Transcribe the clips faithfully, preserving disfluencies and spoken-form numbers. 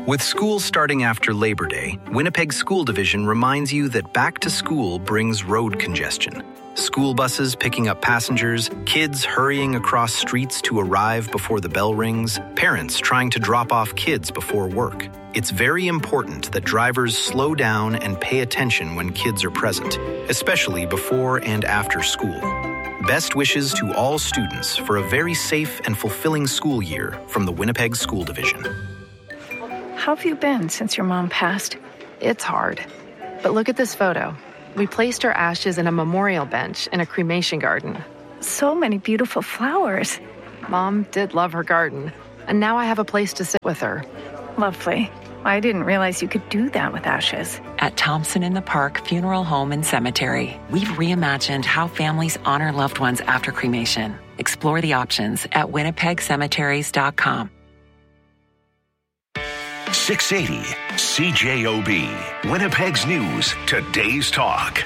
With school starting after Labor Day, Winnipeg School Division reminds you that back to school brings road congestion. School buses picking up passengers, kids hurrying across streets to arrive before the bell rings, parents trying to drop off kids before work. It's very important that drivers slow down and pay attention when kids are present, especially before and after school. Best wishes to all students for a very safe and fulfilling school year from the Winnipeg School Division. How have you been since your mom passed? It's hard. But look at this photo. We placed her ashes in a memorial bench in a cremation garden. So many beautiful flowers. Mom did love her garden, and now I have a place to sit with her. Lovely. I didn't realize you could do that with ashes. At Thompson in the Park Funeral Home and Cemetery, we've reimagined how families honor loved ones after cremation. Explore the options at winnipeg cemeteries dot com. six eighty C J O B, Winnipeg's News, Today's Talk.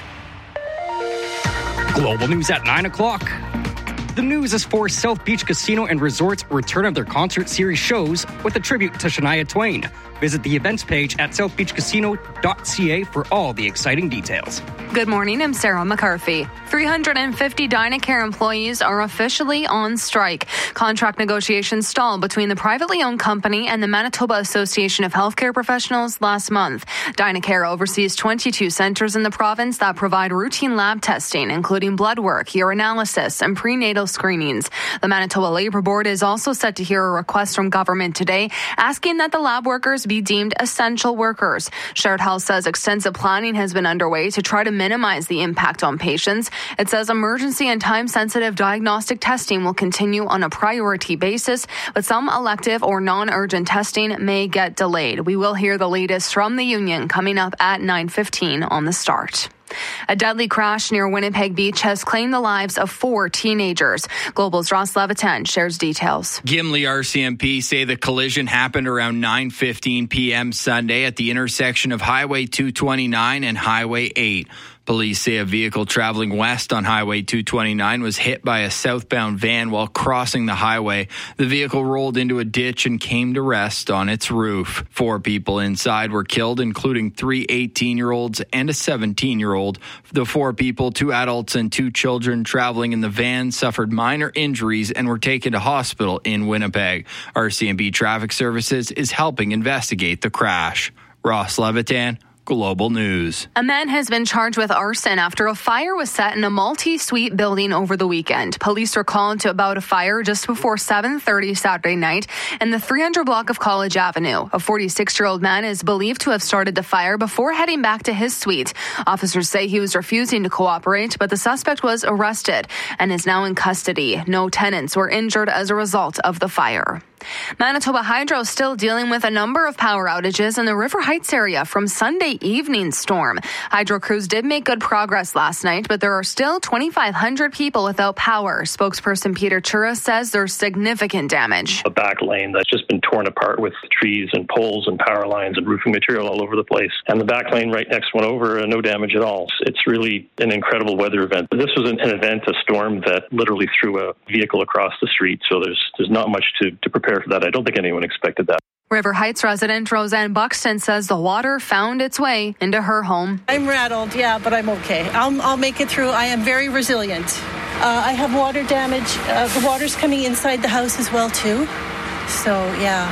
Global news at nine o'clock. The news is for South Beach Casino and Resort's return of their concert series shows with a tribute to Shania Twain. Visit the events page at south beach casino dot c a for all the exciting details. Good morning, I'm Sarah McCarthy. three hundred fifty Dynacare employees are officially on strike. Contract negotiations stalled between the privately owned company and the Manitoba Association of Healthcare Professionals last month. Dynacare oversees twenty-two centres in the province that provide routine lab testing, including blood work, urinalysis, and prenatal screenings. The Manitoba Labour Board is also set to hear a request from government today asking that the lab workers be deemed essential workers. Shared Health says extensive planning has been underway to try to minimize the impact on patients. It says emergency and time-sensitive diagnostic testing will continue on a priority basis, but some elective or non-urgent testing may get delayed. We will hear the latest from the union coming up at nine fifteen on The Start. A deadly crash near Winnipeg Beach has claimed the lives of four teenagers. Global's Ross Levitan shares details. Gimli R C M P say the collision happened around nine fifteen p.m. Sunday at the intersection of Highway two twenty-nine and Highway eight. Police say a vehicle traveling west on Highway two twenty-nine was hit by a southbound van while crossing the highway. The vehicle rolled into a ditch and came to rest on its roof. Four people inside were killed, including three eighteen-year-olds and a seventeen-year-old. The four people, two adults and two children traveling in the van, suffered minor injuries and were taken to hospital in Winnipeg. R C M P Traffic Services is helping investigate the crash. Ross Levitan, Global News. A man has been charged with arson after a fire was set in a multi-suite building over the weekend. Police were called to about a fire just before seven thirty Saturday night in the three hundred block of College Avenue. A forty-six-year-old man is believed to have started the fire before heading back to his suite. Officers say he was refusing to cooperate, but the suspect was arrested and is now in custody. No tenants were injured as a result of the fire. Manitoba Hydro is still dealing with a number of power outages in the River Heights area from Sunday evening storm. Hydro crews did make good progress last night, but there are still twenty-five hundred people without power. Spokesperson Peter Chura says there's significant damage. A back lane that's just been torn apart with trees and poles and power lines and roofing material all over the place. And the back lane right next one over, uh, no damage at all. It's really an incredible weather event. This was an, an event, a storm that literally threw a vehicle across the street. So there's there's not much to, to prepare for that. I don't think anyone expected that. River Heights resident Roseanne Buxton says the water found its way into her home. I'm rattled, yeah, but I'm okay. I'll, I'll make it through. I am very resilient. Uh, I have water damage. Uh, the water's coming inside the house as well, too. So, yeah.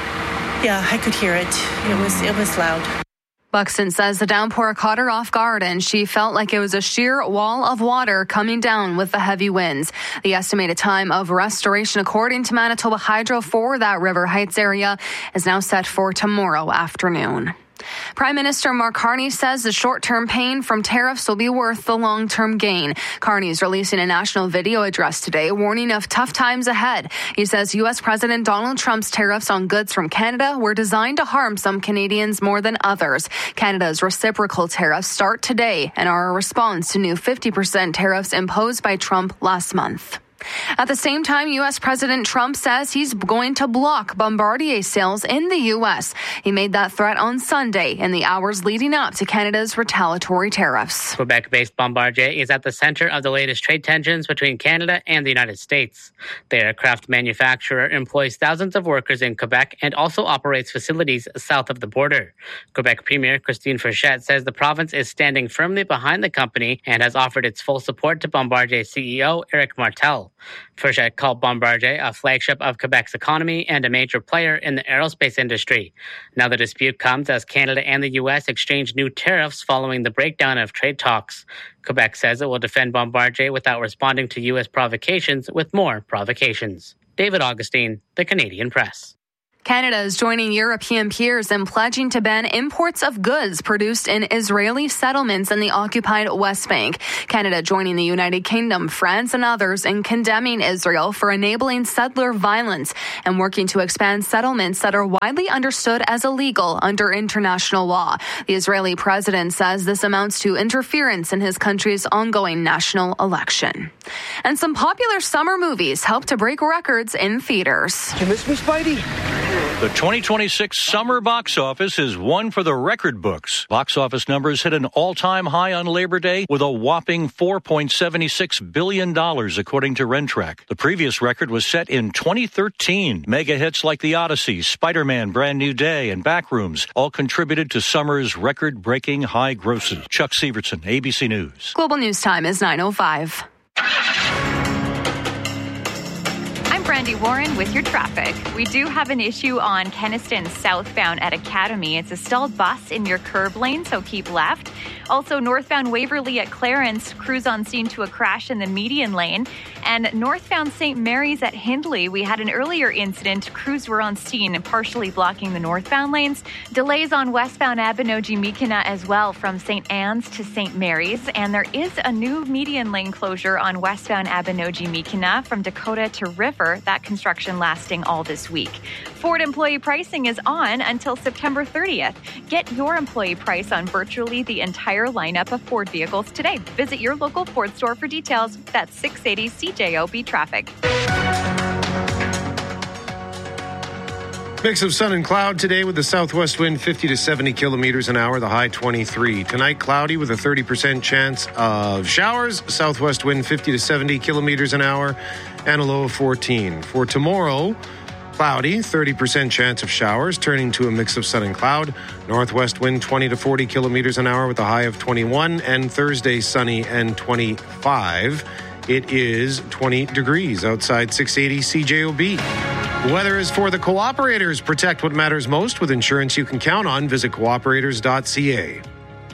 Yeah, I could hear it. It was, it was loud. Buxton says the downpour caught her off guard and she felt like it was a sheer wall of water coming down with the heavy winds. The estimated time of restoration, according to Manitoba Hydro for that River Heights area, is now set for tomorrow afternoon. Prime Minister Mark Carney says the short-term pain from tariffs will be worth the long-term gain. Carney is releasing a national video address today, warning of tough times ahead. He says U S President Donald Trump's tariffs on goods from Canada were designed to harm some Canadians more than others. Canada's reciprocal tariffs start today and are a response to new fifty percent tariffs imposed by Trump last month. At the same time, U S. President Trump says he's going to block Bombardier sales in the U S. He made that threat on Sunday in the hours leading up to Canada's retaliatory tariffs. Quebec-based Bombardier is at the center of the latest trade tensions between Canada and the United States. The aircraft manufacturer employs thousands of workers in Quebec and also operates facilities south of the border. Quebec Premier Christine Frechette says the province is standing firmly behind the company and has offered its full support to Bombardier C E O Éric Martel. Frechette called Bombardier a flagship of Quebec's economy and a major player in the aerospace industry. Now the dispute comes as Canada and the U S exchange new tariffs following the breakdown of trade talks. Quebec says it will defend Bombardier without responding to U S provocations with more provocations. David Augustine, The Canadian Press. Canada is joining European peers in pledging to ban imports of goods produced in Israeli settlements in the occupied West Bank. Canada joining the United Kingdom, France, and others in condemning Israel for enabling settler violence and working to expand settlements that are widely understood as illegal under international law. The Israeli president says this amounts to interference in his country's ongoing national election. And some popular summer movies help to break records in theaters. You miss me, Spidey? The twenty twenty-six summer box office is one for the record books. Box office numbers hit an all-time high on Labor Day with a whopping four point seven six billion dollars, according to Rentrack. The previous record was set in twenty thirteen. Mega hits like The Odyssey, Spider-Man, Brand New Day, and Backrooms all contributed to summer's record-breaking high grosses. Chuck Severson, A B C News. Global News Time is nine oh five. Brandy Warren with your traffic. We do have an issue on Kenniston southbound at Academy. It's a stalled bus in your curb lane, so keep left. Also, northbound Waverly at Clarence, crews on scene to a crash in the median lane. And northbound Saint Mary's at Hindley, we had an earlier incident. Crews were on scene, partially blocking the northbound lanes. Delays on westbound Abinogi-Mikina as well from Saint Anne's to Saint Mary's. And there is a new median lane closure on westbound Abinogi-Mikina from Dakota to River. That construction lasting all this week. Ford employee pricing is on until September thirtieth. Get your employee price on virtually the entire lineup of Ford vehicles today. Visit your local Ford store for details. That's six eighty C J O B traffic. Mix of sun and cloud today with the southwest wind fifty to seventy kilometers an hour, the high twenty-three. Tonight, cloudy with a thirty percent chance of showers, southwest wind fifty to seventy kilometers an hour, and a low of fourteen. For tomorrow, cloudy, thirty percent chance of showers, turning to a mix of sun and cloud. Northwest wind twenty to forty kilometers an hour with a high of twenty-one, and Thursday, sunny and twenty-five. It is twenty degrees outside six eighty C J O B. Weather is for the Cooperators. Protect what matters most with insurance you can count on. Visit cooperators dot c a.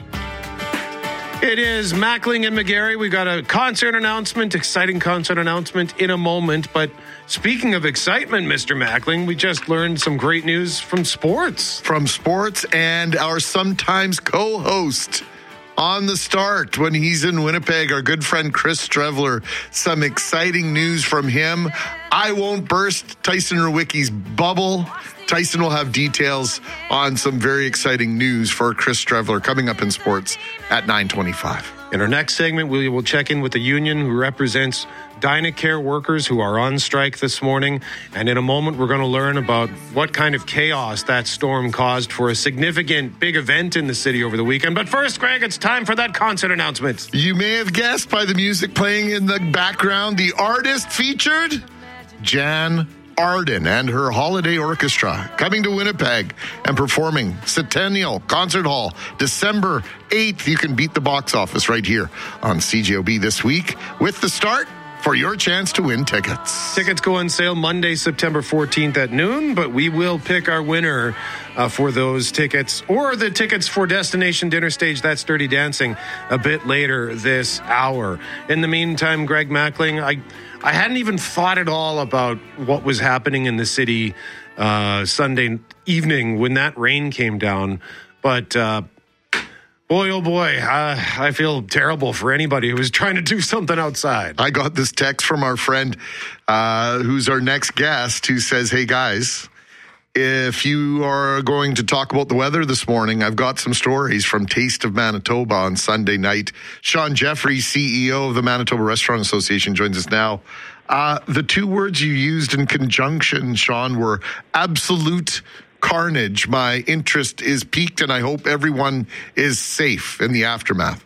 It is Mackling and McGarry. We've got a concert announcement, exciting concert announcement in a moment. But speaking of excitement, Mister Mackling, we just learned some great news from sports. From sports and our sometimes co-host on the start when he's in Winnipeg, our good friend Chris Streveler. Some exciting news from him. I won't burst Tyson Rewicki's bubble. Tyson will have details on some very exciting news for Chris Streveler coming up in sports at nine twenty-five. In our next segment, we will check in with the union who represents Dynacare workers who are on strike this morning. And in a moment, we're going to learn about what kind of chaos that storm caused for a significant big event in the city over the weekend. But first, Greg, it's time for that concert announcement. You may have guessed by the music playing in the background, the artist featured, Jan Arden and her holiday orchestra, coming to Winnipeg and performing Centennial Concert Hall December eighth. You can beat the box office right here on C J O B this week with the start for your chance to win tickets. Tickets go on sale Monday, September fourteenth at noon, but we will pick our winner uh, for those tickets or the tickets for Destination Dinner Stage, That's Dirty Dancing, a bit later this hour. In the meantime, Greg Mackling, I, I hadn't even thought at all about what was happening in the city uh, Sunday evening when that rain came down, but uh, boy, oh boy, uh, I feel terrible for anybody who was trying to do something outside. I got this text from our friend uh, who's our next guest who says, hey guys, if you are going to talk about the weather this morning, I've got some stories from Taste of Manitoba on Sunday night. Sean Jeffrey, C E O of the Manitoba Restaurant Association, joins us now Uh, the two words you used in conjunction, Sean, were absolute carnage. My interest is piqued, and I hope everyone is safe in the aftermath.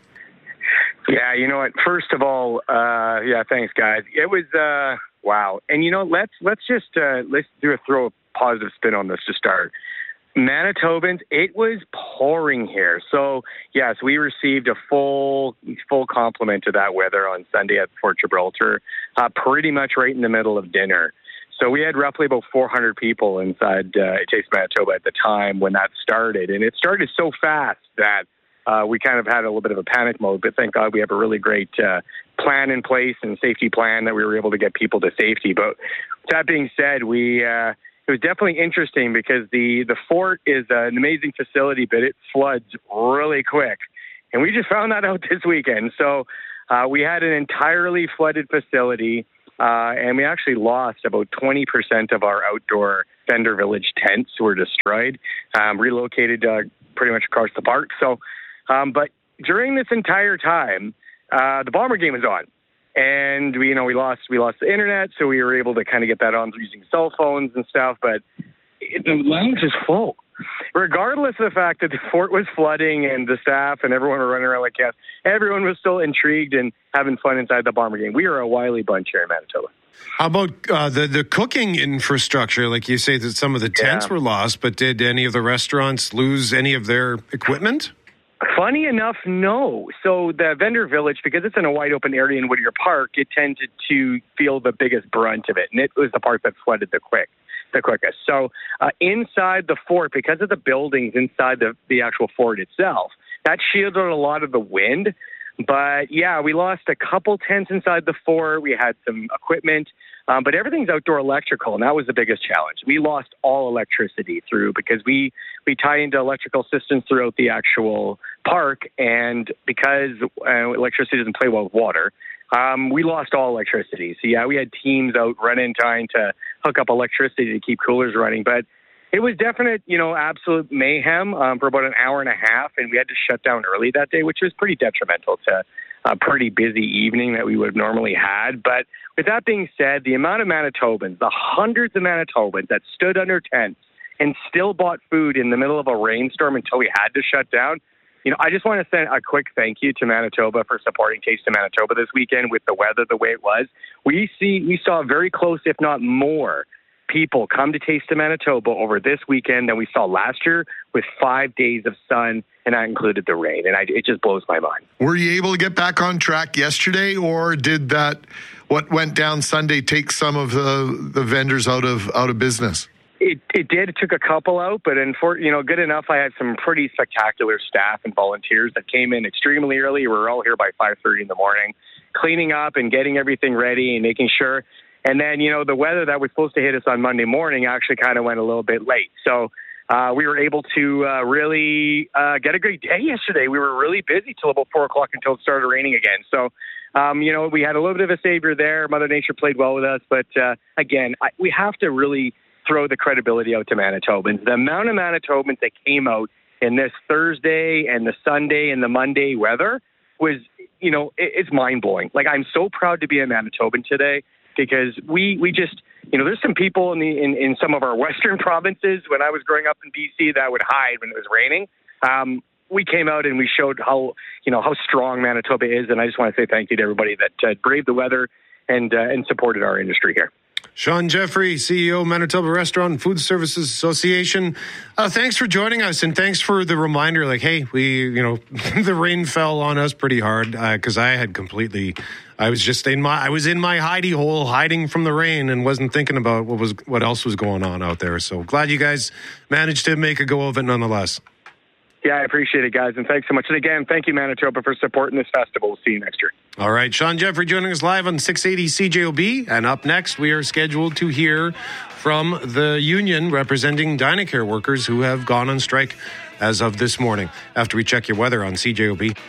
Yeah, you know what? First of all, uh, yeah, thanks, guys. It was uh, wow, and you know, let's let's just uh, let's do a throw a positive spin on this to start. Manitobans, it was pouring here, so yes, we received a full full complement of that weather on Sunday at Fort Gibraltar, uh, pretty much right in the middle of dinner. So we had roughly about four hundred people inside uh, Taste Manitoba at the time when that started, and it started so fast that uh, we kind of had a little bit of a panic mode. But thank God we have a really great uh, plan in place and safety plan that we were able to get people to safety. But that being said, we uh, it was definitely interesting because the the fort is uh, an amazing facility, but it floods really quick, and we just found that out this weekend. So uh, we had an entirely flooded facility. Uh, and we actually lost about twenty percent of our outdoor vendor village tents were destroyed, um, relocated uh, pretty much across the park. So, um, but during this entire time, uh, the Bomber game was on, and we, you know, we lost we lost the internet, so we were able to kind of get that on using cell phones and stuff. But it, the lounge is full, regardless of the fact that the fort was flooding and the staff and everyone were running around like cats. Everyone was still intrigued and having fun inside the Bomber game. We are a wily bunch here in Manitoba. How about uh, the, the cooking infrastructure? Like you say that some of the tents yeah. were lost, but did any of the restaurants lose any of their equipment? Funny enough, no. So the vendor village, because it's in a wide open area in Whittier Park, it tended to feel the biggest brunt of it. And it was the part that flooded the quick. the quickest. So uh, inside the fort, because of the buildings inside the, the actual fort itself, that shielded a lot of the wind. But yeah, we lost a couple tents inside the fort. We had some equipment, um, but everything's outdoor electrical, and that was the biggest challenge. We lost all electricity through because we, we tie into electrical systems throughout the actual park, and because uh, electricity doesn't play well with water, Um, we lost all electricity. So, yeah, we had teams out running, trying to hook up electricity to keep coolers running. But it was definite, you know, absolute mayhem um, for about an hour and a half. And we had to shut down early that day, which was pretty detrimental to a pretty busy evening that we would have normally had. But with that being said, the amount of Manitobans, the hundreds of Manitobans that stood under tents and still bought food in the middle of a rainstorm until we had to shut down, you know, I just want to send a quick thank you to Manitoba for supporting Taste of Manitoba this weekend with the weather the way it was. We see we saw very close, if not more, people come to Taste of Manitoba over this weekend than we saw last year with five days of sun, and that included the rain. And I, it just blows my mind. Were you able to get back on track yesterday, or did that what went down Sunday take some of the, the vendors out of out of business? It, it did. It took a couple out, but for, you know, good enough. I had some pretty spectacular staff and volunteers that came in extremely early. We were all here by five thirty in the morning, cleaning up and getting everything ready and making sure. And then, you know, the weather that was supposed to hit us on Monday morning actually kind of went a little bit late. So uh, we were able to uh, really uh, get a great day yesterday. We were really busy till about four o'clock until it started raining again. So, um, you know, we had a little bit of a savior there. Mother Nature played well with us. But uh, again, I, we have to really throw the credibility out to Manitobans. The amount of Manitobans that came out in this Thursday and the Sunday and the Monday weather was, you know, it, it's mind-blowing. Like, I'm so proud to be a Manitoban today because we we just, you know, there's some people in the in, in some of our western provinces when I was growing up in B C that would hide when it was raining. Um, we came out and we showed how, you know, how strong Manitoba is, and I just want to say thank you to everybody that uh, braved the weather and uh, and supported our industry here. Sean Jeffrey, C E O, Manitoba Restaurant and Food Services Association. Uh, thanks for joining us, and thanks for the reminder. Like, hey, we, you know, the rain fell on us pretty hard because uh, I had completely, I was just in my, I was in my hidey hole, hiding from the rain, and wasn't thinking about what was, what else was going on out there. So glad you guys managed to make a go of it, nonetheless. Yeah, I appreciate it, guys, and thanks so much. And again, thank you, Manitoba, for supporting this festival. We'll see you next year. All right, Sean Jeffrey joining us live on six eighty C J O B. And up next, we are scheduled to hear from the union representing Dynacare workers who have gone on strike as of this morning. After we check your weather on C J O B.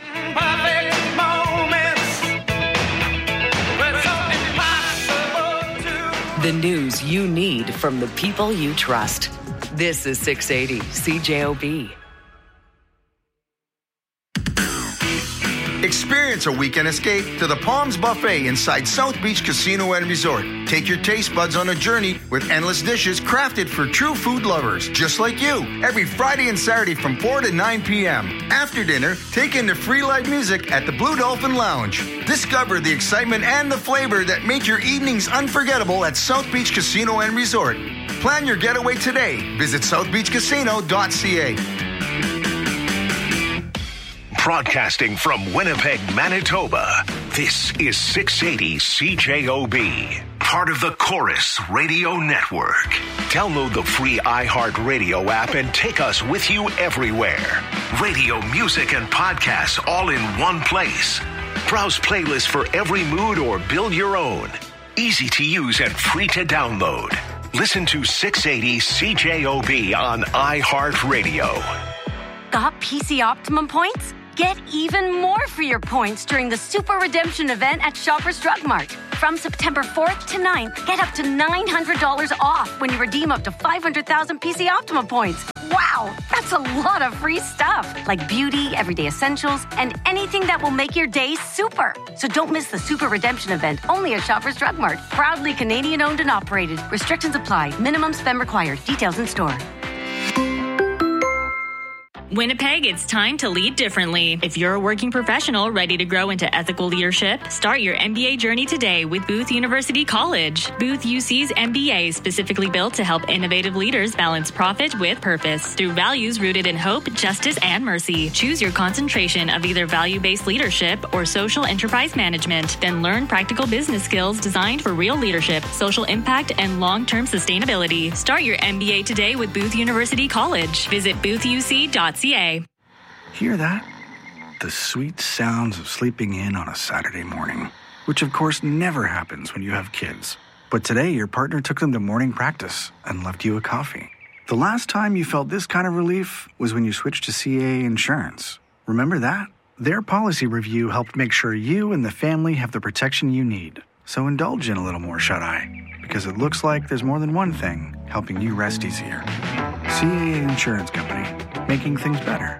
The news you need from the people you trust. This is six eighty C J O B. Experience a weekend escape to the Palms Buffet inside South Beach Casino and Resort. Take your taste buds on a journey with endless dishes crafted for true food lovers, just like you. Every Friday and Saturday from four to nine p.m. After dinner, take in the free live music at the Blue Dolphin Lounge. Discover the excitement and the flavor that make your evenings unforgettable at South Beach Casino and Resort. Plan your getaway today. Visit south beach casino dot c a. Broadcasting from Winnipeg, Manitoba, this is six eighty C J O B, part of the Chorus Radio Network. Download the free iHeartRadio app and take us with you everywhere. Radio, music, and podcasts all in one place. Browse playlists for every mood or build your own. Easy to use and free to download. Listen to six eighty C J O B on iHeartRadio. Got P C Optimum points? Get even more for your points during the Super Redemption event at Shoppers Drug Mart. From September fourth to ninth, get up to nine hundred dollars off when you redeem up to five hundred thousand P C Optimum points. Wow, that's a lot of free stuff, like beauty, everyday essentials, and anything that will make your day super. So don't miss the Super Redemption event only at Shoppers Drug Mart. Proudly Canadian owned and operated. Restrictions apply. Minimum spend required. Details in store. Winnipeg, it's time to lead differently. If you're a working professional ready to grow into ethical leadership, start your M B A journey today with Booth University College. Booth U C's M B A is specifically built to help innovative leaders balance profit with purpose through values rooted in hope, justice, and mercy. Choose your concentration of either value-based leadership or social enterprise management. Then learn practical business skills designed for real leadership, social impact, and long-term sustainability. Start your M B A today with Booth University College. Visit booth u c dot c a. Hear that? The sweet sounds of sleeping in on a Saturday morning, which of course never happens when you have kids. But today your partner took them to morning practice and left you a coffee. The last time you felt this kind of relief was when you switched to C A A Insurance. Remember that? Their policy review helped make sure you and the family have the protection you need. So indulge in a little more shut-eye, because it looks like there's more than one thing helping you rest easier. C A A Insurance Company, making things better.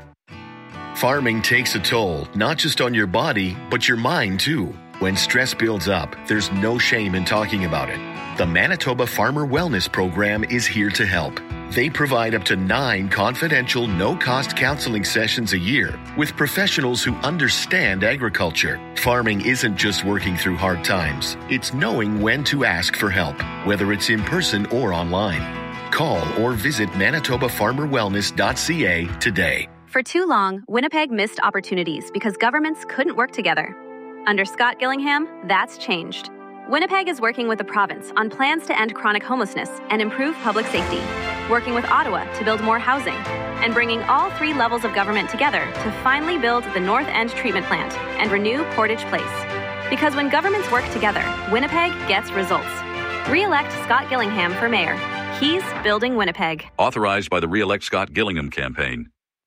Farming takes a toll, not just on your body, but your mind too. When stress builds up, there's no shame in talking about it. The Manitoba Farmer Wellness Program is here to help. They provide up to nine confidential, no-cost counseling sessions a year with professionals who understand agriculture. Farming isn't just working through hard times. It's knowing when to ask for help, whether it's in person or online. Call or visit manitoba farmer wellness dot c a today. For too long, Winnipeg missed opportunities because governments couldn't work together. Under Scott Gillingham, that's changed. Winnipeg is working with the province on plans to end chronic homelessness and improve public safety, working with Ottawa to build more housing, and bringing all three levels of government together to finally build the North End Treatment Plant and renew Portage Place. Because when governments work together, Winnipeg gets results. Re-elect Scott Gillingham for mayor. He's building Winnipeg. Authorized by the Re-elect Scott Gillingham campaign.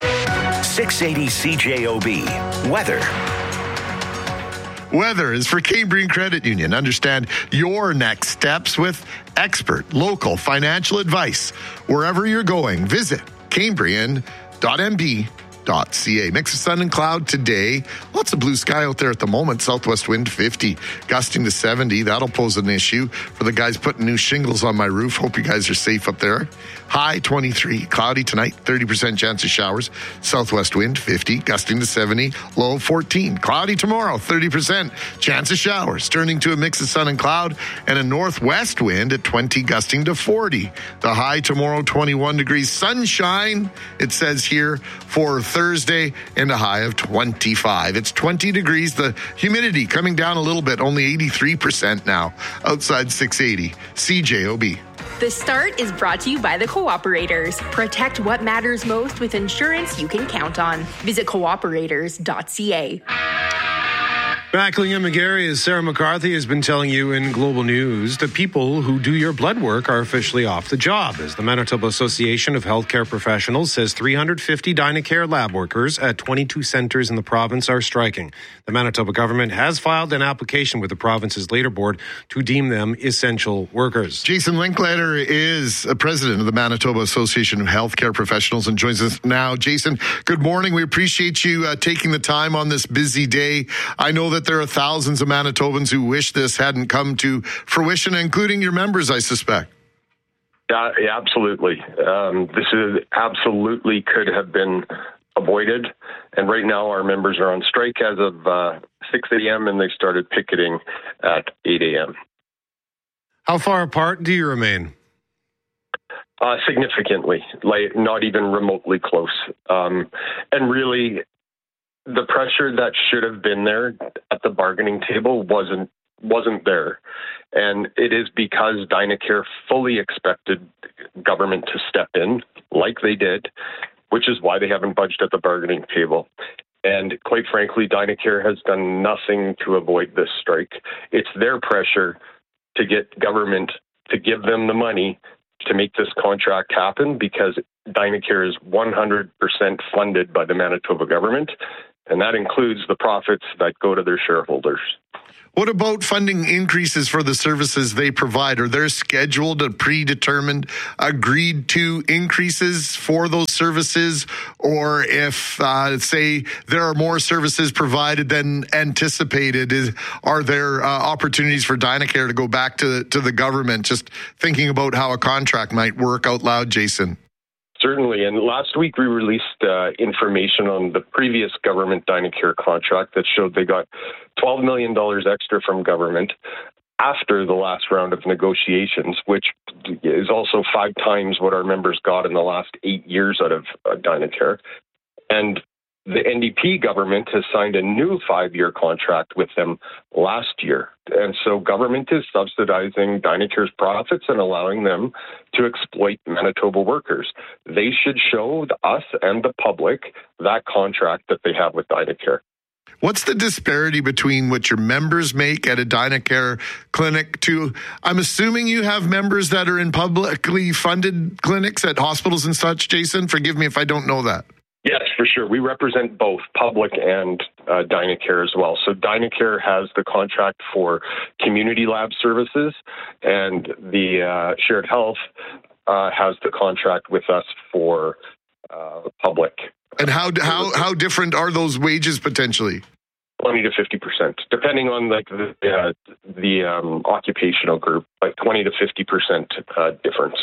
six eighty C J O B. Weather. Weather is for Cambrian Credit Union. Understand your next steps with expert local financial advice. Wherever you're going, visit cambrian dot m b dot c a. Mix of sun and cloud today. Lots of blue sky out there at the moment. Southwest wind fifty, gusting to seventy. That'll pose an issue for the guys putting new shingles on my roof. Hope you guys are safe up there. High twenty-three. Cloudy tonight. thirty percent chance of showers. Southwest wind fifty, gusting to seventy. Low fourteen. Cloudy tomorrow. thirty percent chance of showers. Turning to a mix of sun and cloud, and a northwest wind at twenty, gusting to forty. The high tomorrow, twenty-one degrees. Sunshine, it says here, for Thursday, and a high of twenty-five. It's twenty degrees. The humidity coming down a little bit, only eighty-three percent now. Outside six eighty. C J O B. The Start is brought to you by the Cooperators. Protect what matters most with insurance you can count on. Visit cooperators dot c a. Macklingham McGarry, as Sarah McCarthy has been telling you in Global News, the people who do your blood work are officially off the job, as the Manitoba Association of Healthcare Professionals says three hundred fifty Dynacare lab workers at twenty-two centres in the province are striking. The Manitoba government has filed an application with the province's Labour Board to deem them essential workers. Jason Linklater is a president of the Manitoba Association of Healthcare Professionals and joins us now. Jason, good morning. We appreciate you uh, taking the time on this busy day. I know that there are thousands of Manitobans who wish this hadn't come to fruition, including your members, I suspect. Yeah, yeah absolutely. Um, this is absolutely could have been avoided. And right now our members are on strike as of uh, six a.m. and they started picketing at eight a.m. How far apart do you remain? Uh, significantly, like not even remotely close. Um, and really, the pressure that should have been there at the bargaining table wasn't wasn't there. And it is because Dynacare fully expected government to step in like they did, which is why they haven't budged at the bargaining table. And quite frankly, Dynacare has done nothing to avoid this strike. It's their pressure to get government to give them the money to make this contract happen, because Dynacare is one hundred percent funded by the Manitoba government, and that includes the profits that go to their shareholders. What about funding increases for the services they provide? Are there scheduled or predetermined, agreed to increases for those services? Or if, uh, say, there are more services provided than anticipated, is, are there uh, opportunities for Dynacare to go back to, to the government? Just thinking about how a contract might work out loud, Jason. Certainly. And last week we released uh, information on the previous government Dynacare contract that showed they got twelve million dollars extra from government after the last round of negotiations, which is also five times what our members got in the last eight years out of uh, Dynacare. And the N D P government has signed a new five-year contract with them last year. And so government is subsidizing Dynacare's profits and allowing them to exploit Manitoba workers. They should show us and the public that contract that they have with Dynacare. What's the disparity between what your members make at a Dynacare clinic to, I'm assuming you have members that are in publicly funded clinics at hospitals and such, Jason? Forgive me if I don't know that. Yes, for sure. We represent both public and uh, Dynacare as well. So Dynacare has the contract for community lab services, and the uh, Shared Health uh, has the contract with us for uh, public. And how how how different are those wages potentially? Twenty to fifty percent, depending on like the uh, the um, occupational group. Like twenty to fifty percent uh, difference.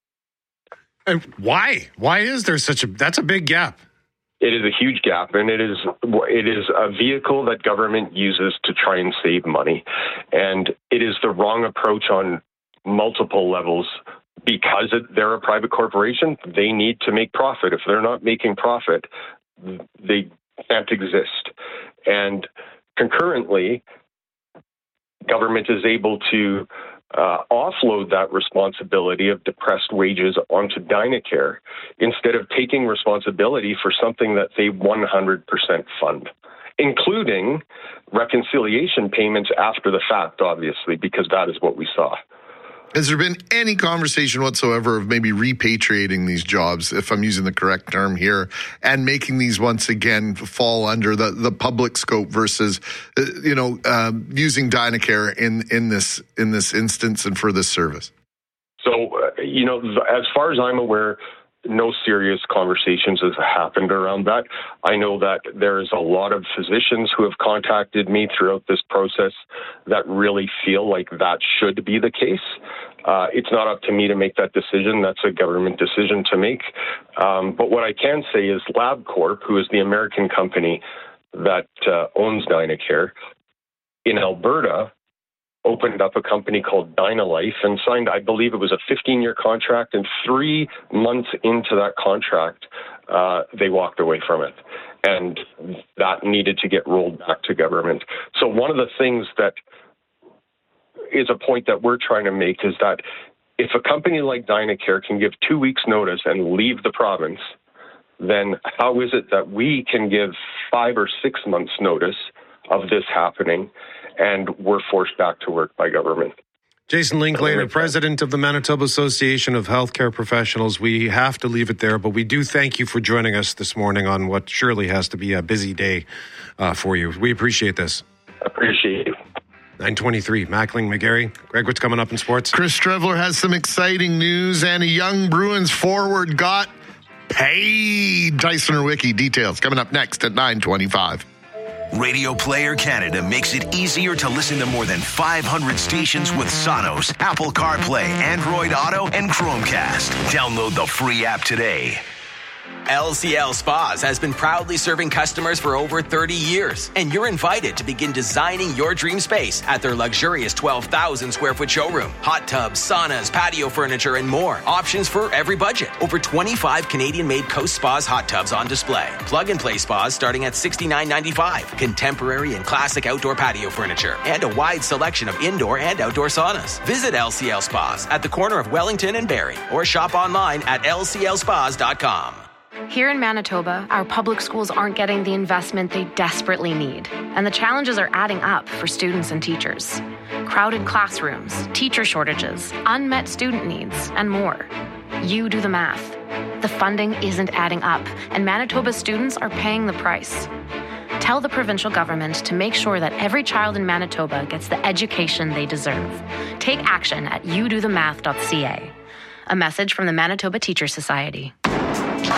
And why? Why is there such a? That's a big gap. It is a huge gap, and it is it is a vehicle that government uses to try and save money, and it is the wrong approach on multiple levels. Because it, they're a private corporation, they need to make profit. If they're not making profit, they can't exist. And concurrently, government is able to uh, offload that responsibility of depressed wages onto Dynacare instead of taking responsibility for something that they one hundred percent fund, including reconciliation payments after the fact, obviously, because that is what we saw. Has there been any conversation whatsoever of maybe repatriating these jobs, if I'm using the correct term here, and making these once again fall under the, the public scope versus, uh, you know, uh, using Dynacare in, in this in this instance and for this service? So, uh, you know, as far as I'm aware, no serious conversations have happened around that. I know that there's a lot of physicians who have contacted me throughout this process that really feel like that should be the case. Uh, it's not up to me to make that decision. That's a government decision to make. Um, but what I can say is LabCorp, who is the American company that uh, owns Dynacare in Alberta, opened up a company called DynaLife and signed, I believe it was a fifteen-year contract, and three months into that contract, uh, they walked away from it. And that needed to get rolled back to government. So one of the things that is a point that we're trying to make is that if a company like Dynacare can give two weeks' notice and leave the province, then how is it that we can give five or six months' notice of this happening, and we're forced back to work by government. Jason Linklater, president of the Manitoba Association of Healthcare Professionals. We have to leave it there, but we do thank you for joining us this morning on what surely has to be a busy day uh, for you. We appreciate this. Appreciate it. nine twenty-three, Mackling, McGarry. Greg, what's coming up in sports? Chris Strevler has some exciting news, and a young Bruins forward got paid. Tyson Urwicki, details coming up next at nine twenty-five. Radio Player Canada makes it easier to listen to more than five hundred stations with Sonos, Apple CarPlay, Android Auto, and Chromecast. Download the free app today. L C L Spas has been proudly serving customers for over thirty years, and you're invited to begin designing your dream space at their luxurious twelve thousand square foot showroom. Hot tubs, saunas, patio furniture, and more. Options for every budget. Over twenty-five Canadian-made Coast Spas hot tubs on display. Plug-and-play spas starting at sixty-nine ninety-five. Contemporary and classic outdoor patio furniture, and a wide selection of indoor and outdoor saunas. Visit L C L Spas at the corner of Wellington and Barrie, or shop online at l c l spas dot com. Here in Manitoba, our public schools aren't getting the investment they desperately need, and the challenges are adding up for students and teachers. Crowded classrooms, teacher shortages, unmet student needs, and more. You do the math. The funding isn't adding up, and Manitoba students are paying the price. Tell the provincial government to make sure that every child in Manitoba gets the education they deserve. Take action at you do the math dot c a. A message from the Manitoba Teachers Society.